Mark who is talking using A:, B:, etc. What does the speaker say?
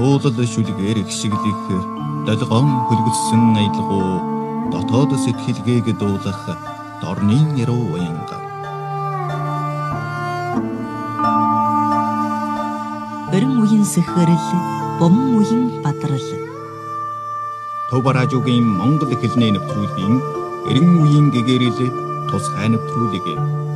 A: уулал шүлгээр ихшиглэх долгоон хөлгөссөн аялгуу дотоод сэтгэлгээг дуулах дорны яруу уянга.
B: Өрн үеийн сэхэрэл, бомн үеийн бадрал.
A: Төв радиогийн Монгол хэлний нэвтрүүлгийн эрен үеийн гэгэрэл тусгай нэвтрүүлэг.